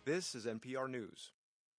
This is NPR News.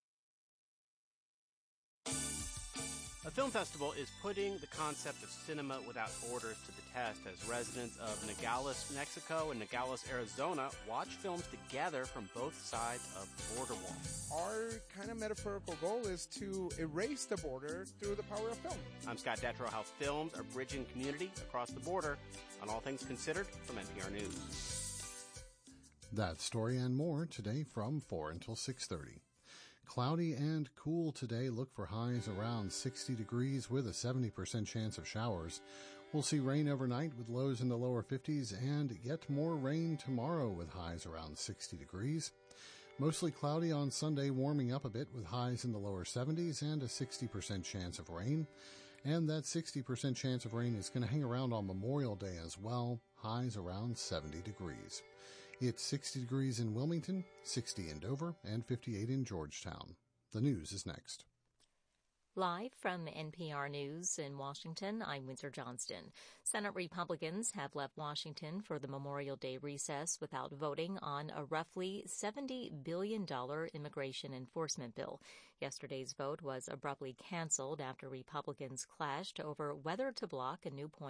A film festival is putting the concept of cinema without borders to the test as residents of Nogales, Mexico and Nogales, Arizona watch films together from both sides of the border wall. Our kind of metaphorical goal is to erase the border through the power of film. I'm Scott Detrow. How films are bridging community across the border on All Things Considered from NPR News. That story and more today from 4 until 6:30. Cloudy and cool today. Look for highs around 60 degrees with a 70% chance of showers. We'll see rain overnight with lows in the lower 50s and yet more rain tomorrow with highs around 60 degrees. Mostly cloudy on Sunday, warming up a bit with highs in the lower 70s and a 60% chance of rain. And that 60% chance of rain is going to hang around on Memorial Day as well, highs around 70 degrees. It's 60 degrees in Wilmington, 60 in Dover, and 58 in Georgetown. The news is next. Live from NPR News in Washington, I'm Windsor Johnston. Senate Republicans have left Washington for the Memorial Day recess without voting on a roughly $70 billion immigration enforcement bill. Yesterday's vote was abruptly canceled after Republicans clashed over whether to block a new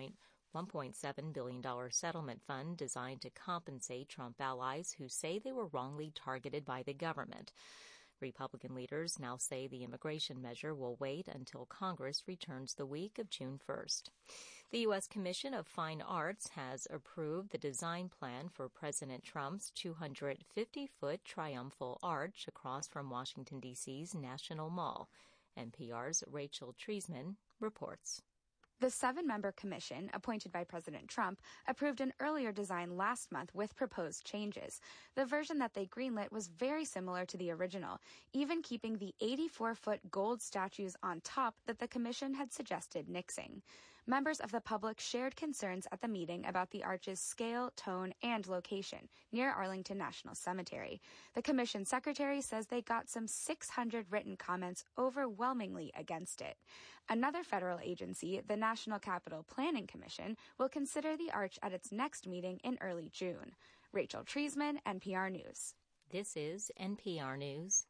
$1.7 billion settlement fund designed to compensate Trump allies who say they were wrongly targeted by the government. Republican leaders now say the immigration measure will wait until Congress returns the week of June 1st. The U.S. Commission of Fine Arts has approved the design plan for President Trump's 250-foot triumphal arch across from Washington, D.C.'s National Mall. NPR's Rachel Treisman reports. The 7-member commission, appointed by President Trump, approved an earlier design last month with proposed changes. The version that they greenlit was very similar to the original, even keeping the 84-foot gold statues on top that the commission had suggested nixing. Members of the public shared concerns at the meeting about the arch's scale, tone, and location near Arlington National Cemetery. The commission secretary says they got some 600 written comments overwhelmingly against it. Another federal agency, the National Capital Planning Commission, will consider the arch at its next meeting in early June. Rachel Treisman, NPR News. This is NPR News.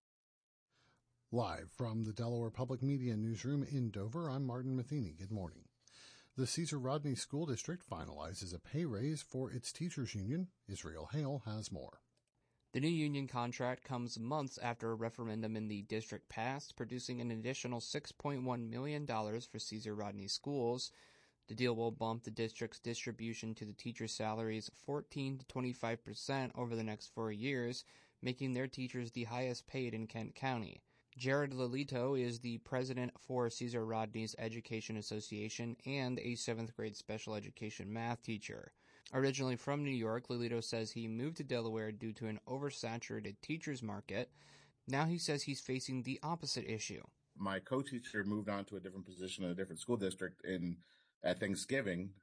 Live from the Delaware Public Media Newsroom in Dover, I'm Martin Matheny. Good morning. The Cesar Rodney School District finalizes a pay raise for its teachers union. Israel Hale has more. The new union contract comes months after a referendum in the district passed, producing an additional $6.1 million for Cesar Rodney schools. The deal will bump the district's distribution to the teachers' salaries 14 to 25% over the next 4 years, making their teachers the highest paid in Kent County. Jared Lolito is the president for Cesar Rodney's Education Association and a 7th grade special education math teacher. Originally from New York, Lolito says he moved to Delaware due to an oversaturated teachers market. Now he says he's facing the opposite issue. My co-teacher moved on to a different position in a different school district at Thanksgiving,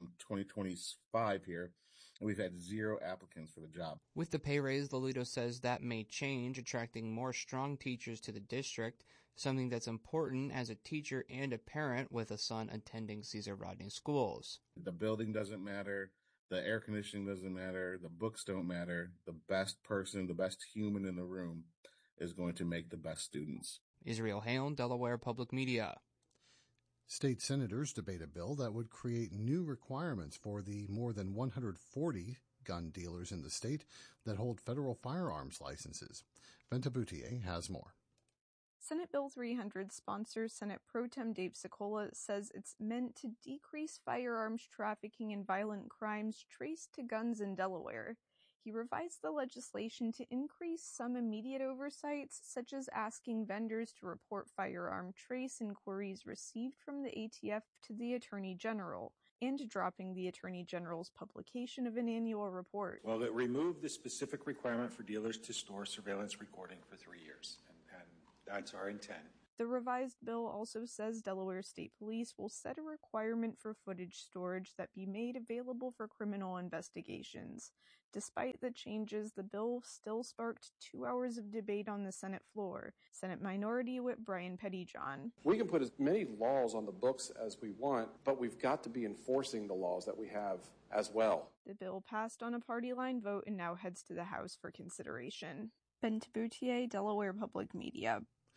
2025 here. And we've had 0 applicants for the job. With the pay raise, Lolito says that may change, attracting more strong teachers to the district, something that's important as a teacher and a parent with a son attending Cesar Rodney schools. The building doesn't matter. The air conditioning doesn't matter. The books don't matter. The best person, the best human in the room is going to make the best students. Israel Hale, Delaware Public Media. State senators debate a bill that would create new requirements for the more than 140 gun dealers in the state that hold federal firearms licenses. Venta Boutier has more. Senate Bill 300 sponsor Senate Pro Tem Dave Sicola says it's meant to decrease firearms trafficking and violent crimes traced to guns in Delaware. He revised the legislation to increase some immediate oversights, such as asking vendors to report firearm trace inquiries received from the ATF to the Attorney General, and dropping the Attorney General's publication of an annual report. Well, it removed the specific requirement for dealers to store surveillance recording for 3 years, and that's our intent. The revised bill also says Delaware State Police will set a requirement for footage storage that be made available for criminal investigations. Despite the changes, the bill still sparked 2 hours of debate on the Senate floor. Senate Minority Whip Brian Pettyjohn. We can put as many laws on the books as we want, but we've got to be enforcing the laws that we have as well. The bill passed on a party line vote and now heads to the House for consideration. Ben Taboutier, Delaware Public Media.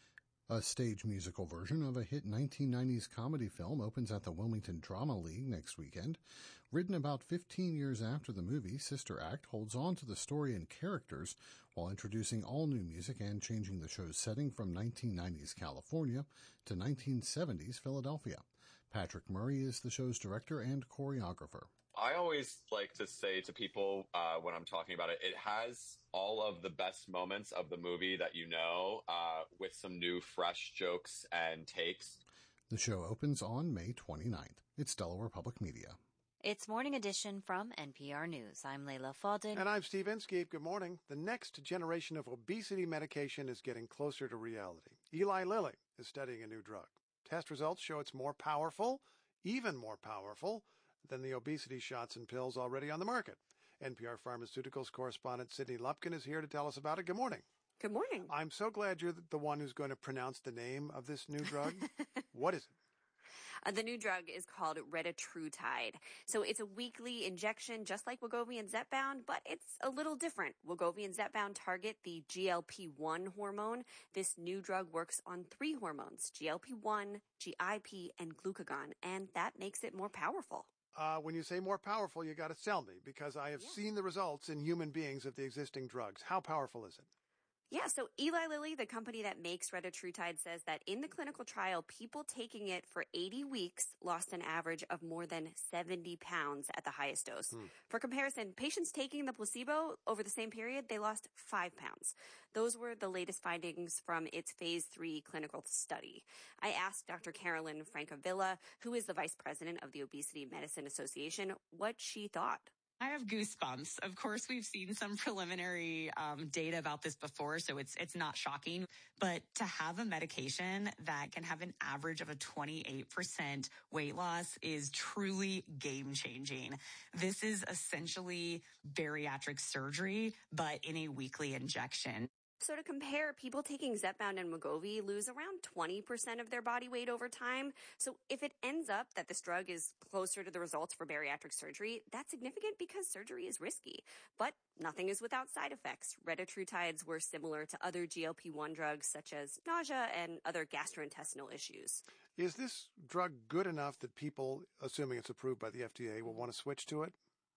A stage musical version of a hit 1990s comedy film opens at the Wilmington Drama League next weekend. Written about 15 years after the movie, Sister Act holds on to the story and characters while introducing all new music and changing the show's setting from 1990s California to 1970s Philadelphia. Patrick Murray is the show's director and choreographer. I always like to say to people when I'm talking about it, it has all of the best moments of the movie that you know, with some new fresh jokes and takes. The show opens on May 29th. It's Delaware Public Media. It's Morning Edition from NPR News. I'm Layla Faldin. And I'm Steve Inskeep. Good morning. The next generation of obesity medication is getting closer to reality. Eli Lilly is studying a new drug. Test results show it's more powerful, even more powerful, than the obesity shots and pills already on the market. NPR Pharmaceuticals correspondent Sydney Lupkin is here to tell us about it. Good morning. Good morning. I'm so glad you're the one who's going to pronounce the name of this new drug. What is it? The new drug is called retatrutide. So it's a weekly injection, just like Wegovy and Zepbound, but it's a little different. Wegovy and Zepbound target the GLP-1 hormone. This new drug works on 3 hormones, GLP-1, GIP, and glucagon, and that makes it more powerful. When you say more powerful, you got to sell me, because I have seen the results in human beings of the existing drugs. How powerful is it? Yeah, so Eli Lilly, the company that makes retatrutide, says that in the clinical trial, people taking it for 80 weeks lost an average of more than 70 pounds at the highest dose. For comparison, patients taking the placebo over the same period, they lost 5 pounds. Those were the latest findings from its phase 3 clinical study. I asked Dr. Carolyn Francavilla, who is the vice president of the Obesity Medicine Association, what she thought. I have goosebumps. Of course, we've seen some preliminary data about this before, so it's not shocking. But to have a medication that can have an average of a 28% weight loss is truly game-changing. This is essentially bariatric surgery, but in a weekly injection. So to compare, people taking Zepbound and Wegovy lose around 20% of their body weight over time. So if it ends up that this drug is closer to the results for bariatric surgery, that's significant because surgery is risky. But nothing is without side effects. Retatrutides were similar to other GLP-1 drugs such as nausea and other gastrointestinal issues. Is this drug good enough that people, assuming it's approved by the FDA, will want to switch to it?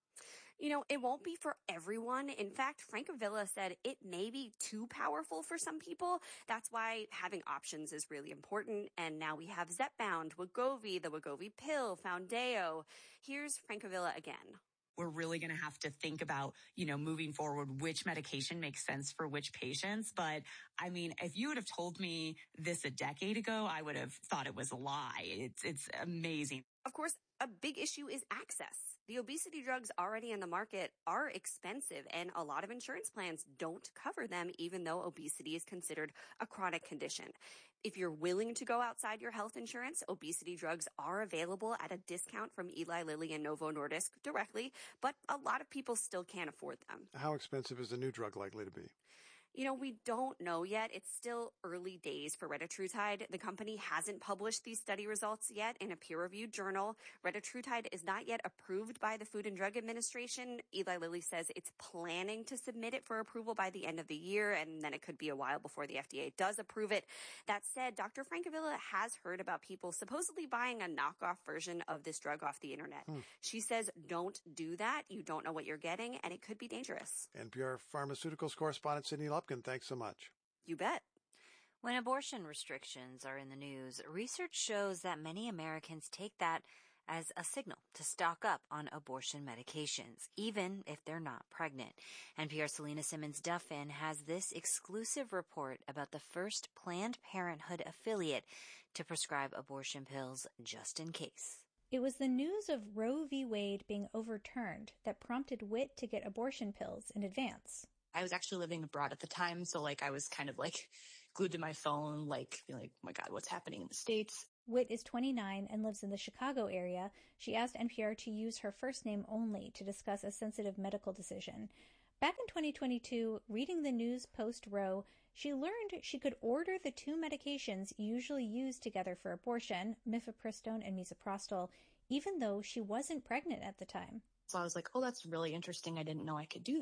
You know, it won't be for everyone. In fact, Francavilla said it may be too powerful for some people. That's why having options is really important. And now we have Zepbound, Wegovy, the Wegovy pill, Foundayo. Here's Francavilla again. We're really going to have to think about, moving forward, which medication makes sense for which patients. But I mean, if you would have told me this a decade ago, I would have thought it was a lie. It's amazing. Of course, a big issue is access. The obesity drugs already in the market are expensive, and a lot of insurance plans don't cover them, even though obesity is considered a chronic condition. If you're willing to go outside your health insurance, obesity drugs are available at a discount from Eli Lilly and Novo Nordisk directly, but a lot of people still can't afford them. How expensive is the new drug likely to be? We don't know yet. It's still early days for retatrutide. The company hasn't published these study results yet in a peer-reviewed journal. Retatrutide is not yet approved by the Food and Drug Administration. Eli Lilly says it's planning to submit it for approval by the end of the year, and then it could be a while before the FDA does approve it. That said, Dr. Francavilla has heard about people supposedly buying a knockoff version of this drug off the internet. She says, don't do that. You don't know what you're getting, and it could be dangerous. NPR Pharmaceuticals correspondent Sydney Lupkin, thanks so much. You bet. When abortion restrictions are in the news, research shows that many Americans take that as a signal to stock up on abortion medications, even if they're not pregnant. NPR's Selena Simmons-Duffin has this exclusive report about the first Planned Parenthood affiliate to prescribe abortion pills just in case. It was the news of Roe v. Wade being overturned that prompted Whit to get abortion pills in advance. I was actually living abroad at the time, so I was kind of glued to my phone, feeling like, oh my God, what's happening in the States? Whit is 29 and lives in the Chicago area. She asked NPR to use her first name only to discuss a sensitive medical decision. Back in 2022, reading the news post-Roe, she learned she could order the 2 medications usually used together for abortion, mifepristone and misoprostol, even though she wasn't pregnant at the time. So I was like, oh, that's really interesting. I didn't know I could do that.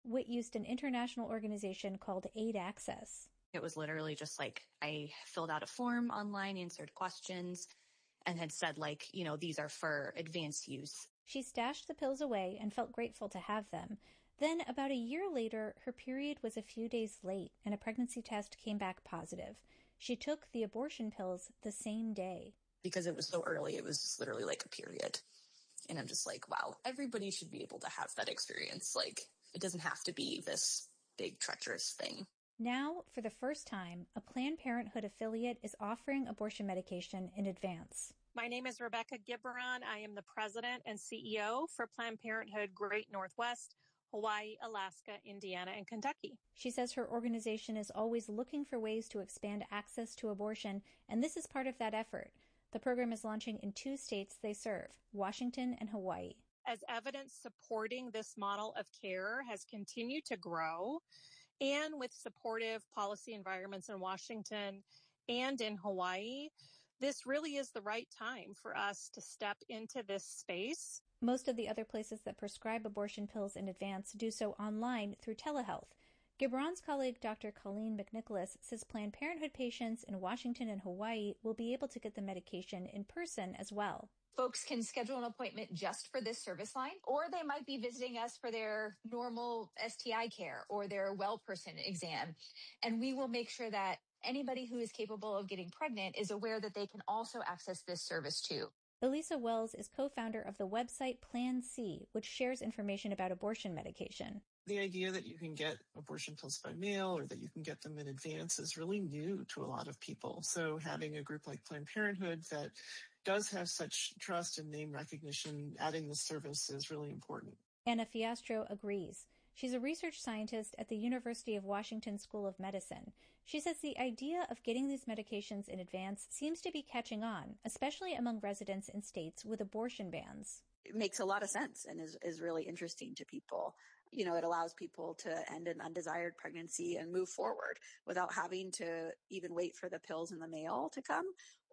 Witt used an international organization called Aid Access. It was literally just like I filled out a form online, answered questions, and had said these are for advanced use. She stashed the pills away and felt grateful to have them. Then, about a year later, her period was a few days late and a pregnancy test came back positive. She took the abortion pills the same day. Because it was so early, it was literally like a period. And I'm just like, wow, everybody should be able to have that experience. It doesn't have to be this big treacherous thing. Now, for the first time, a Planned Parenthood affiliate is offering abortion medication in advance. My name is Rebecca Gibran. I am the president and CEO for Planned Parenthood Great Northwest, Hawaii, Alaska, Indiana, and Kentucky. She says her organization is always looking for ways to expand access to abortion, and this is part of that effort. The program is launching in 2 states they serve, Washington and Hawaii. As evidence supporting this model of care has continued to grow, and with supportive policy environments in Washington and in Hawaii, this really is the right time for us to step into this space. Most of the other places that prescribe abortion pills in advance do so online through telehealth. Gibran's colleague Dr. Colleen McNicholas says Planned Parenthood patients in Washington and Hawaii will be able to get the medication in person as well. Folks can schedule an appointment just for this service line, or they might be visiting us for their normal STI care or their well person exam. And we will make sure that anybody who is capable of getting pregnant is aware that they can also access this service too. Elisa Wells is co-founder of the website Plan C, which shares information about abortion medication. The idea that you can get abortion pills by mail or that you can get them in advance is really new to a lot of people. So having a group like Planned Parenthood that does have such trust and name recognition, adding this service is really important. Anna Fiastro agrees. She's a research scientist at the University of Washington School of Medicine. She says the idea of getting these medications in advance seems to be catching on, especially among residents in states with abortion bans. It makes a lot of sense and is really interesting to people. It allows people to end an undesired pregnancy and move forward without having to even wait for the pills in the mail to come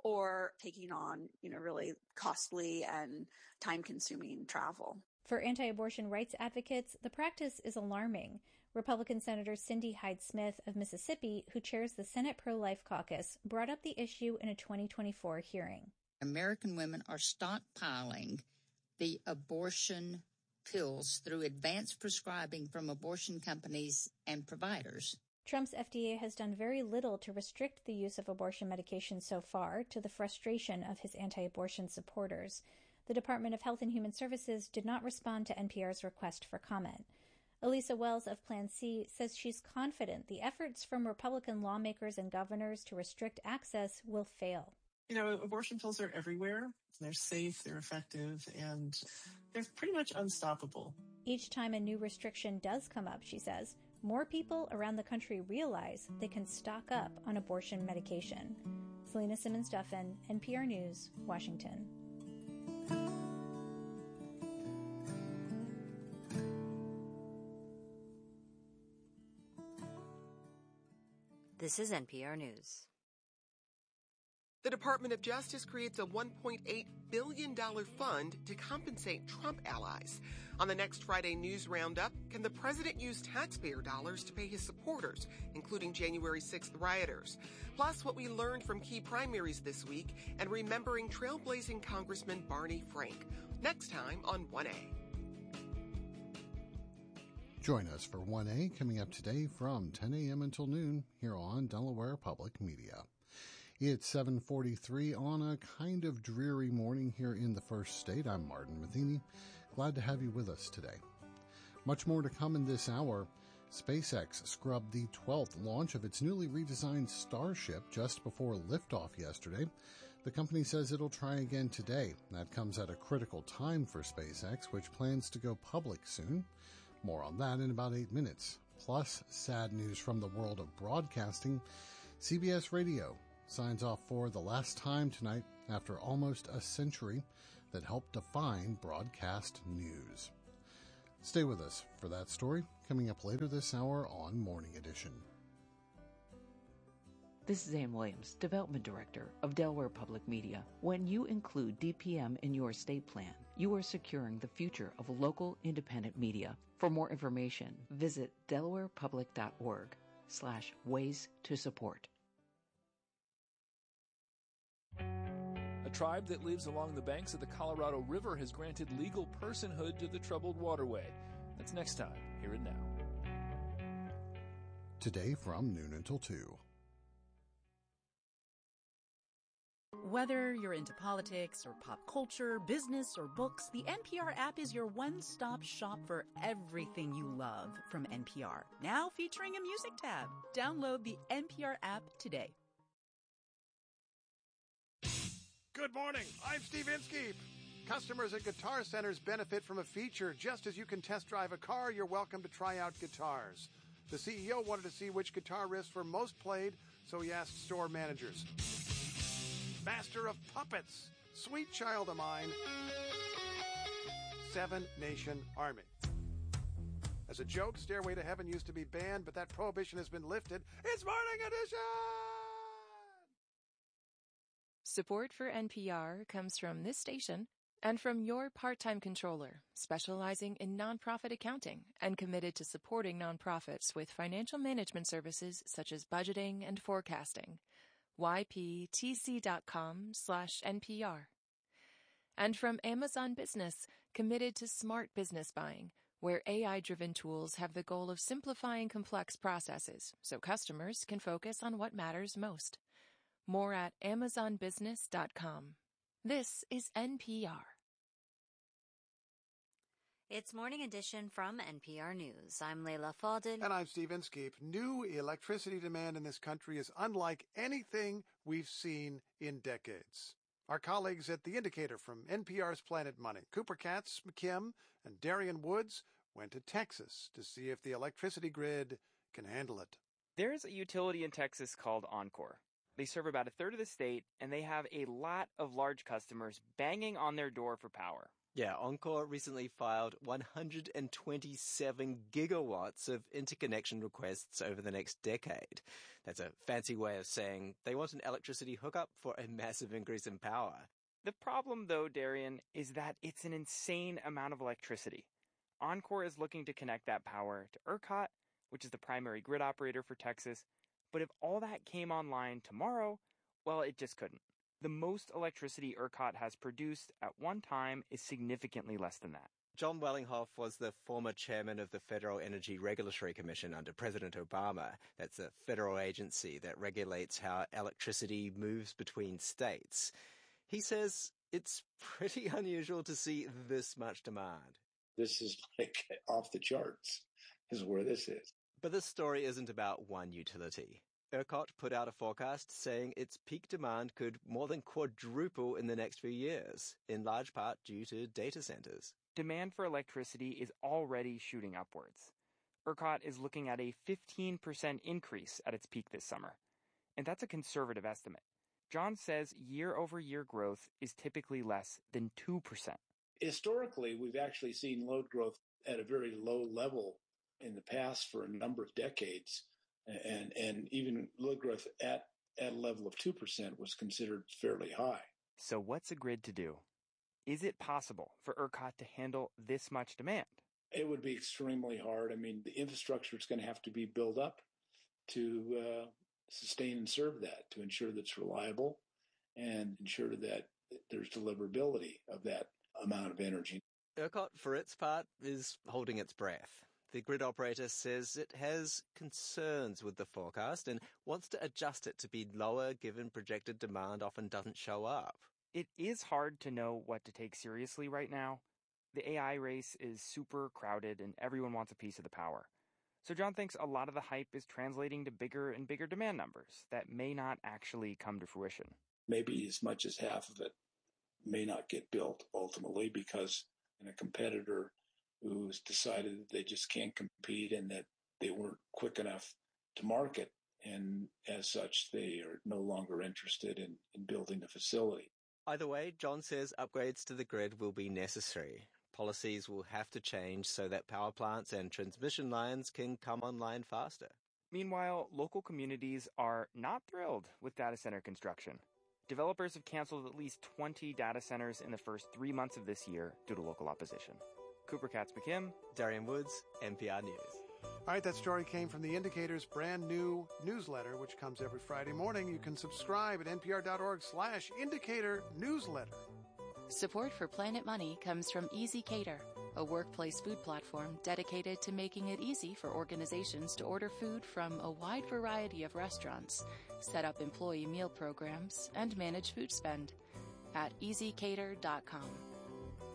or taking on, really costly and time-consuming travel. For anti-abortion rights advocates, the practice is alarming. Republican Senator Cindy Hyde-Smith of Mississippi, who chairs the Senate Pro-Life Caucus, brought up the issue in a 2024 hearing. American women are stockpiling the abortion pills through advanced prescribing from abortion companies and providers. Trump's FDA has done very little to restrict the use of abortion medication so far, to the frustration of his anti-abortion supporters. The Department of Health and Human Services did not respond to NPR's request for comment. Elisa Wells of Plan C says she's confident the efforts from Republican lawmakers and governors to restrict access will fail. Abortion pills are everywhere. They're safe, they're effective, and they're pretty much unstoppable. Each time a new restriction does come up, she says, more people around the country realize they can stock up on abortion medication. Selena Simmons-Duffin, NPR News, Washington. This is NPR News. The Department of Justice creates a $1.8 billion fund to compensate Trump allies. On the next Friday News Roundup, can the president use taxpayer dollars to pay his supporters, including January 6th rioters? Plus, what we learned from key primaries this week and remembering trailblazing Congressman Barney Frank. Next time on 1A. Join us for 1A coming up today from 10 a.m. until noon here on Delaware Public Media. It's 7:43 on a kind of dreary morning here in the First State. I'm Martin Matheny. Glad to have you with us today. Much more to come in this hour. SpaceX scrubbed the 12th launch of its newly redesigned Starship just before liftoff yesterday. The company says it'll try again today. That comes at a critical time for SpaceX, which plans to go public soon. More on that in about 8 minutes. Plus, sad news from the world of broadcasting. CBS Radio signs off for the last time tonight after almost a century that helped define broadcast news. Stay with us for that story coming up later this hour on Morning Edition. This is Ann Williams, Development Director of Delaware Public Media. When you include DPM in your estate plan, you are securing the future of local independent media. For more information, visit delawarepublic.org/ways to support. A tribe that lives along the banks of the Colorado River has granted legal personhood to the troubled waterway. That's next time, here and now. Today from noon until 2. Whether you're into politics or pop culture, business or books, the NPR app is your one-stop shop for everything you love from NPR. Now featuring a music tab. Download the NPR app today. Good morning. I'm Steve Inskeep. Customers at Guitar Centers benefit from a feature. Just as you can test drive a car, you're welcome to try out guitars. The CEO wanted to see which guitar riffs were most played, so he asked store managers. Master of Puppets, Sweet Child of Mine, Seven Nation Army. As a joke, Stairway to Heaven used to be banned, but that prohibition has been lifted. It's Morning Edition! Support for NPR comes from this station and from your part-time controller, specializing in nonprofit accounting and committed to supporting nonprofits with financial management services such as budgeting and forecasting. yptc.com/NPR. And from Amazon Business, committed to smart business buying, where AI-driven tools have the goal of simplifying complex processes so customers can focus on what matters most. More at amazonbusiness.com. This is NPR. It's Morning Edition from NPR News. I'm Leila Fadel. And I'm Steve Inskeep. New electricity demand in this country is unlike anything we've seen in decades. Our colleagues at The Indicator from NPR's Planet Money, Cooper Katz, McKim, and Darian Woods, went to Texas to see if the electricity grid can handle it. There's a utility in Texas called Oncor. They serve about a third of the state, and they have a lot of large customers banging on their door for power. Yeah, Oncor recently filed 127 gigawatts of interconnection requests over the next decade. That's a fancy way of saying they want an electricity hookup for a massive increase in power. The problem, though, Darian, is that it's an insane amount of electricity. Oncor is looking to connect that power to ERCOT, which is the primary grid operator for Texas. But if all that came online tomorrow, well, it just couldn't. The most electricity ERCOT has produced at one time is significantly less than that. John Wellinghoff was the former chairman of the Federal Energy Regulatory Commission under President Obama. That's a federal agency that regulates how electricity moves between states. He says it's pretty unusual to see this much demand. This is like off the charts, is where this is. But this story isn't about one utility. ERCOT put out a forecast saying its peak demand could more than quadruple in the next few years, in large part due to data centers. Demand for electricity is already shooting upwards. ERCOT is looking at a 15% increase at its peak this summer, and that's a conservative estimate. John says year-over-year growth is typically less than 2%. Historically, we've actually seen load growth at a very low level in the past for a number of decades. And even load growth at a level of 2% was considered fairly high. So what's a grid to do? Is it possible for ERCOT to handle this much demand? It would be extremely hard. I mean, the infrastructure is going to have to be built up to sustain and serve that, to ensure that it's reliable and ensure that there's deliverability of that amount of energy. ERCOT, for its part, is holding its breath. The grid operator says it has concerns with the forecast and wants to adjust it to be lower given projected demand often doesn't show up. It is hard to know what to take seriously right now. The AI race is super crowded and everyone wants a piece of the power. So John thinks a lot of the hype is translating to bigger and bigger demand numbers that may not actually come to fruition. Maybe as much as half of it may not get built ultimately because a competitor who's decided that they just can't compete and that they weren't quick enough to market. And as such, they are no longer interested in building the facility. Either way, John says upgrades to the grid will be necessary. Policies will have to change so that power plants and transmission lines can come online faster. Meanwhile, local communities are not thrilled with data center construction. Developers have canceled at least 20 data centers in the first 3 months of this year due to local opposition. Cooper Katz-McKim, Darian Woods, NPR News. All right, that story came from The Indicator's brand new newsletter, which comes every Friday morning. You can subscribe at npr.org/indicator newsletter. Support for Planet Money comes from Easy Cater, a workplace food platform dedicated to making it easy for organizations to order food from a wide variety of restaurants, set up employee meal programs, and manage food spend at easycater.com.